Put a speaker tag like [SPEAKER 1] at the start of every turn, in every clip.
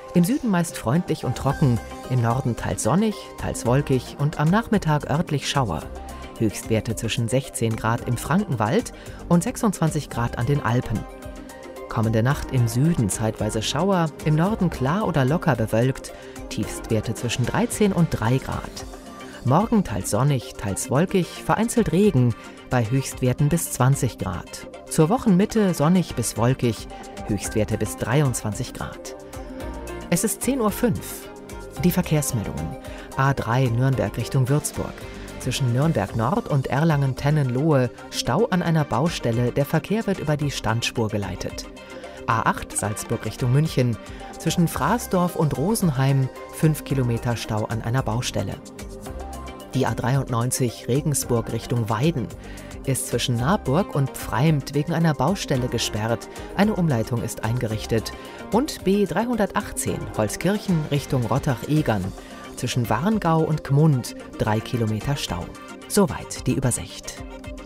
[SPEAKER 1] Im Süden meist freundlich und trocken, im Norden teils sonnig, teils wolkig und am Nachmittag örtlich Schauer. Höchstwerte zwischen 16 Grad im Frankenwald und 26 Grad an den Alpen. Kommende Nacht im Süden zeitweise Schauer, im Norden klar oder locker bewölkt, Tiefstwerte zwischen 13 und 3 Grad. Morgen teils sonnig, teils wolkig, vereinzelt Regen, bei Höchstwerten bis 20 Grad. Zur Wochenmitte sonnig bis wolkig, Höchstwerte bis 23 Grad. Es ist 10:05 Uhr. Die Verkehrsmeldungen. A3 Nürnberg Richtung Würzburg. Zwischen Nürnberg Nord und Erlangen-Tennenlohe Stau an einer Baustelle. Der Verkehr wird über die Standspur geleitet. A8 Salzburg Richtung München. Zwischen Fraßdorf und Rosenheim 5 Kilometer Stau an einer Baustelle. Die A93 Regensburg Richtung Weiden ist zwischen Naburg und Pfreimt wegen einer Baustelle gesperrt. Eine Umleitung ist eingerichtet. Und B318 Holzkirchen Richtung Rottach-Egern. Zwischen Warngau und Gmund 3 Kilometer Stau. Soweit die Übersicht.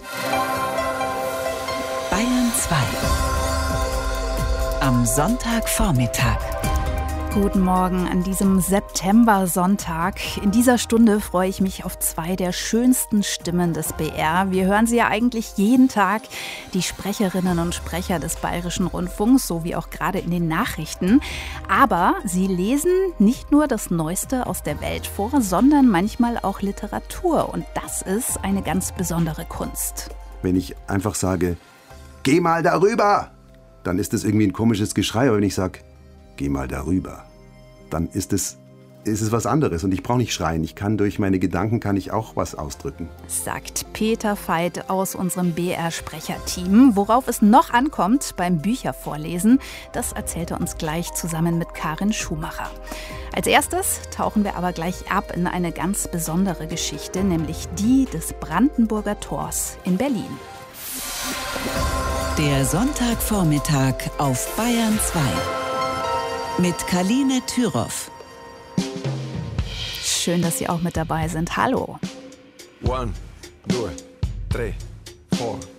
[SPEAKER 2] Bayern 2. Am Sonntagvormittag.
[SPEAKER 3] Guten Morgen an diesem September-Sonntag. In dieser Stunde freue ich mich auf zwei der schönsten Stimmen des BR. Wir hören sie ja eigentlich jeden Tag, die Sprecherinnen und Sprecher des Bayerischen Rundfunks, so wie auch gerade in den Nachrichten. Aber sie lesen nicht nur das Neueste aus der Welt vor, sondern manchmal auch Literatur. Und das ist eine ganz besondere Kunst.
[SPEAKER 4] Wenn ich einfach sage, geh mal darüber, dann ist das irgendwie ein komisches Geschrei. Aber wenn ich sage, geh mal darüber, dann ist es was anderes und ich brauche nicht schreien. Ich kann durch meine Gedanken auch was ausdrücken.
[SPEAKER 3] Sagt Peter Veit aus unserem BR-Sprecherteam. Worauf es noch ankommt beim Büchervorlesen, das erzählt er uns gleich zusammen mit Karin Schumacher. Als erstes tauchen wir aber gleich ab in eine ganz besondere Geschichte, nämlich die des Brandenburger Tors in Berlin.
[SPEAKER 2] Der Sonntagvormittag auf Bayern 2. Mit Kaline Thüroff.
[SPEAKER 3] Schön, dass Sie auch mit dabei sind. Hallo.
[SPEAKER 5] 1, 2, 3, 4.